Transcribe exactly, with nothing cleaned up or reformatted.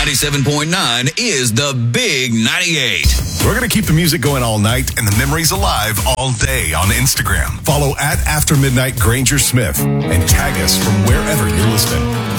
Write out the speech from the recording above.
ninety-seven point nine is the Big ninety-eight. We're going to keep the music going all night and the memories alive all day on Instagram. Follow at After Midnight Granger Smith and tag us from wherever you're listening.